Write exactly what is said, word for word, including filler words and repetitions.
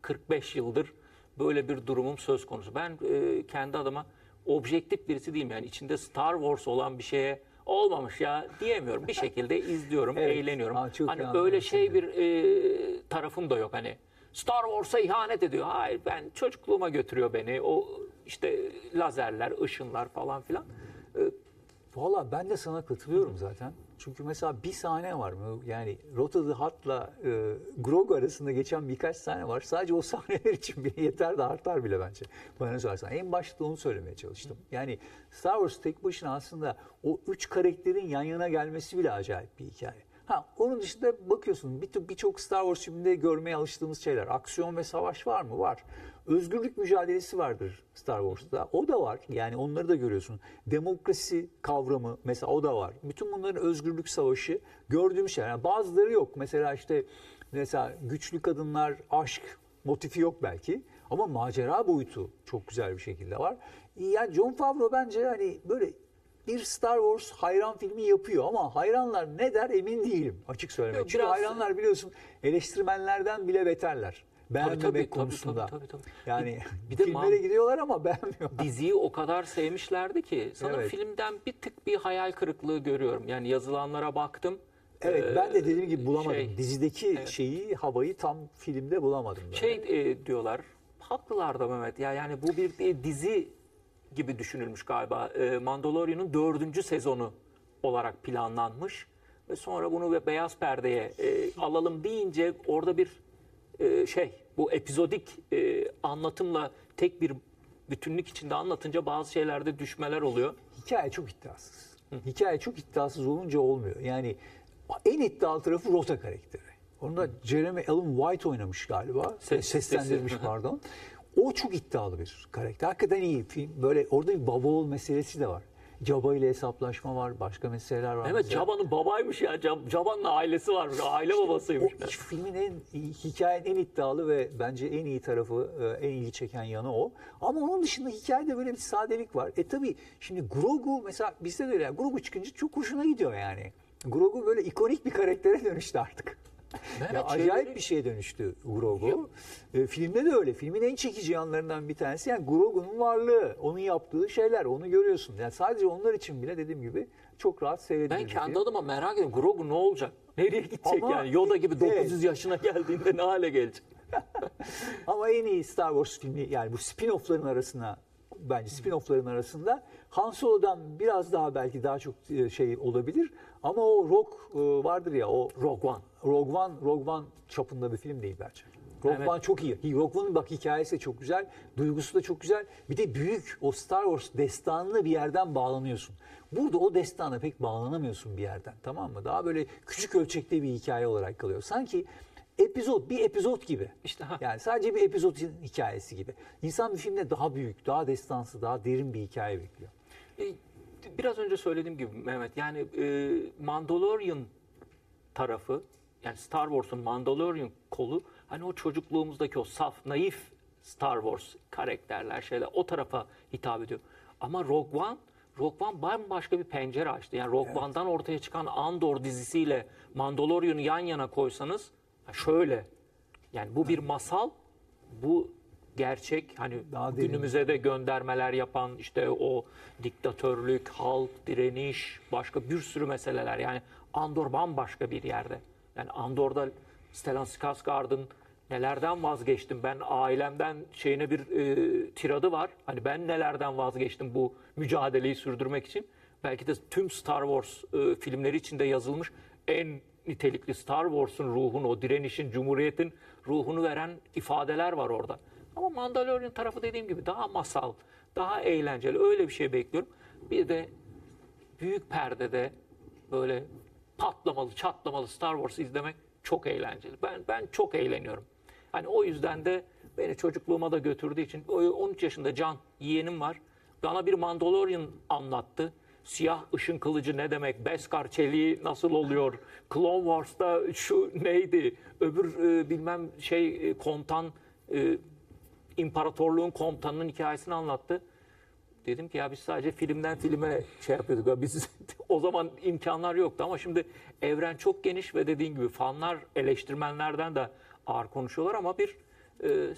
kırk beş yıldır böyle bir durumum söz konusu. Ben e, kendi adıma objektif birisi değilim. Yani içinde Star Wars olan bir şeye olmamış ya diyemiyorum. Bir şekilde izliyorum, Evet. eğleniyorum. Aa, çok iyi Hani anladım öyle şey seni. bir e, tarafım da yok. Hani Star Wars'a ihanet ediyor. Hayır, ben çocukluğuma götürüyor beni. O işte lazerler, ışınlar falan filan. E, Valla ben de sana katılıyorum zaten. Çünkü mesela bir sahne var mı? Yani Rota the Hutt'la e, Grogu arasında geçen birkaç sahne var. Sadece o sahneler için bile yeter de artar bile bence. Bana sorarsan. En başta onu söylemeye çalıştım. Yani Star Wars tek başına aslında o üç karakterin yan yana gelmesi bile acayip bir hikaye. Ha, onun dışında bakıyorsun bir- birçok Star Wars filminde görmeye alıştığımız şeyler. Aksiyon ve savaş var mı? Var. Özgürlük mücadelesi vardır Star Wars'ta. O da var. Yani onları da görüyorsun. Demokrasi kavramı mesela o da var. Bütün bunların özgürlük savaşı gördüğüm şeyler. Yani bazıları yok. Mesela işte mesela güçlü kadınlar, aşk motifi yok belki. Ama macera boyutu çok güzel bir şekilde var. Yani Jon Favreau bence hani böyle bir Star Wars hayran filmi yapıyor ama hayranlar ne der emin değilim açık söylemek. Yok, Çünkü biraz- hayranlar biliyorsun eleştirmenlerden bile beterler. Beğenmemek tabii, tabii, konusunda. tabii, tabii, tabii. Yani Bir de filmlere man- gidiyorlar ama beğenmiyorlar. diziyi o kadar sevmişlerdi ki sanırım Evet. filmden bir tık bir hayal kırıklığı görüyorum. Yani yazılanlara baktım. Evet Ee, ben de dediğim gibi bulamadım. şey, Dizideki şeyi, havayı tam filmde bulamadım. Böyle. Şey e, diyorlar, haklılar da Mehmet ya, yani bu bir e, dizi gibi düşünülmüş galiba. E, Mandalorian'ın dördüncü sezonu olarak planlanmış ve sonra bunu ve beyaz perdeye e, alalım deyince orada bir e, şey, bu epizodik e, anlatımla tek bir bütünlük içinde anlatınca bazı şeylerde düşmeler oluyor. Hikaye çok iddiasız. Hikaye çok iddiasız olunca olmuyor. Yani en iddialı tarafı Rota karakteri. Onu da Jeremy Allen White oynamış galiba. Ses- Seslendirmiş sesi. pardon. O çok iddialı bir karakter. Hakikaten iyi. Film, böyle orada bir baba oğul meselesi de var. Jabba ile hesaplaşma var. Başka meseleler var. Evet, mesela. Jabba'nın babaymış ya. Jab- Jabba'nın ailesi varmış. Aile babasıymış. O filmin en hikayenin en iddialı ve bence en iyi tarafı, e, en ilgi çeken yanı o. Ama onun dışında hikayede böyle bir sadelik var. E tabii şimdi Grogu mesela bizde de öyle. Yani Grogu çıkınca çok hoşuna gidiyor yani. Grogu böyle ikonik bir karaktere dönüştü artık. Mehmet, Ya acayip şeyleri- bir şeye dönüştü Grogu. E, filmde de öyle. Filmin en çekici yanlarından bir tanesi yani Grogu'nun varlığı, onun yaptığı şeyler, onu görüyorsun. Yani sadece onlar için bile dediğim gibi çok rahat seyredilir Ben bir kendi film. adıma merak ediyorum. Grogu ne olacak? Nereye gidecek Ama- yani? Yoda gibi Evet. dokuz yüz yaşına geldiğinde ne hale gelecek? Ama en iyi Star Wars filmi yani bu spin-off'ların arasına bence spin-off'ların arasında Han Solo'dan biraz daha belki daha çok e, şey olabilir ama o Rogue e, vardır ya o Rogue One. Rogue One, Rogue One çapında bir film değil bence. Rogue Evet. One çok iyi. Rogue One'ın bak hikayesi de çok güzel, duygusu da çok güzel. Bir de büyük o Star Wars destanına bir yerden bağlanıyorsun. Burada o destana pek bağlanamıyorsun bir yerden, tamam mı? Daha böyle küçük ölçekte bir hikaye olarak kalıyor. Sanki epizod, bir epizod gibi. İşte, ha. Yani sadece bir epizod hikayesi gibi. İnsan bir filmde daha büyük, daha destansı, daha derin bir hikaye bekliyor. E, Biraz önce söylediğim gibi Mehmet, yani e, Mandalorian tarafı, yani Star Wars'un Mandalorian kolu, hani o çocukluğumuzdaki o saf, naif Star Wars karakterler, şeyler o tarafa hitap ediyor. Ama Rogue One, Rogue One bambaşka bir pencere açtı. Yani Rogue One'dan ortaya çıkan Andor dizisiyle Mandalorian'ı yan yana koysanız, ha şöyle, yani bu bir masal, bu gerçek, hani Daha derin. günümüze de göndermeler yapan işte o diktatörlük, halk, direniş, başka bir sürü meseleler. Yani Andor bambaşka bir yerde. Yani Andor'da Stellan Skarsgård'ın nelerden vazgeçtim ben, ailemden şeyine bir e, tiradı var. Hani ben nelerden vazgeçtim bu mücadeleyi sürdürmek için. Belki de tüm Star Wars e, filmleri içinde yazılmış en nitelikli Star Wars'un ruhunu, o direnişin, cumhuriyetin ruhunu veren ifadeler var orada. Ama Mandalorian tarafı dediğim gibi daha masal, daha eğlenceli, öyle bir şey bekliyorum. Bir de büyük perdede böyle patlamalı, çatlamalı Star Wars izlemek çok eğlenceli. Ben ben çok eğleniyorum. Hani o yüzden de beni çocukluğuma da götürdüğü için, on üç yaşında Can, yeğenim var. Bana bir Mandalorian anlattı. Siyah ışın kılıcı ne demek? Beskar çeliği nasıl oluyor? Clone Wars'ta şu neydi? Öbür e, bilmem şey e, komutan, e, imparatorluğun komutanının hikayesini anlattı. Dedim ki ya biz sadece filmden filme şey yapıyorduk. Ya biz o zaman imkanlar yoktu ama şimdi evren çok geniş ve dediğin gibi fanlar eleştirmenlerden de ağır konuşuyorlar ama bir e,